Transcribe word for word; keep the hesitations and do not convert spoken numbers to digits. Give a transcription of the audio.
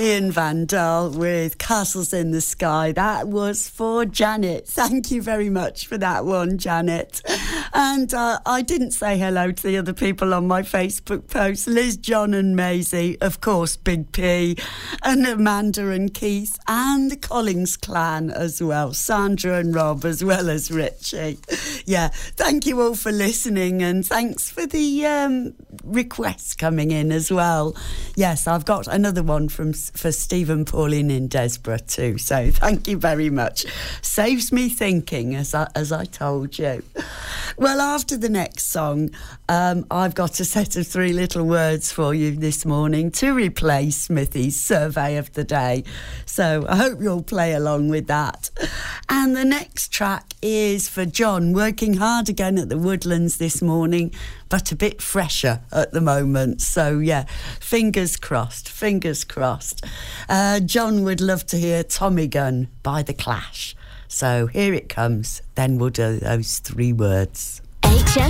Ian Van Dahl with Castles in the Sky. That was for Janet. Thank you very much for that one, Janet. And uh, I didn't say hello to the other people on my Facebook post. Liz, John and Maisie, of course, Big P, and Amanda and Keith, and the Collins clan as well. Sandra and Rob, as well as Richie. Yeah, thank you all for listening, and thanks for the um, requests coming in as well. Yes, I've got another one from for Stephen Pauline in Desborough too, so thank you very much. Saves me thinking, as I, as I told you. Well, after the next song, um, I've got a set of three little words for you this morning to replace Smithy's survey of the day, so I hope you'll play along with that. And the next track is for John, working hard again at the Woodlands this morning, but a bit fresher at the moment. So, yeah, fingers crossed, fingers crossed. Uh, John would love to hear Tommy Gun by The Clash. So here it comes. Then we'll do those three words. H F